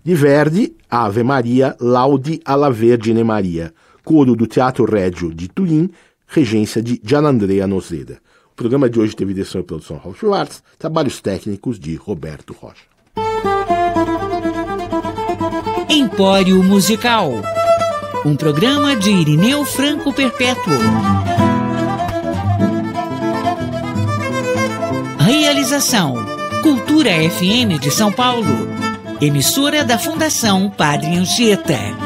De Verdi, Ave Maria, Laudi alla Vergine Maria, coro do Teatro Regio de Turim, regência de Gianandrea Nozeda. O programa de hoje teve direção e produção Raul Schwartz, trabalhos técnicos de Roberto Rocha. Empório Musical, um programa de Irineu Franco Perpétuo. Realização: Cultura FM de São Paulo, emissora da Fundação Padre Anchieta.